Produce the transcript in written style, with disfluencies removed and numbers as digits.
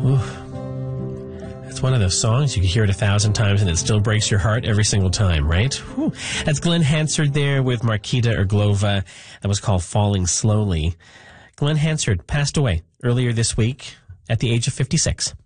It's one of those songs you can hear it 1,000 times and it still breaks your heart every single time, right? Whew. That's Glenn Hansard there with Markita Irglova. That was called Falling Slowly. Glenn Hansard passed away earlier this week at the age of 56.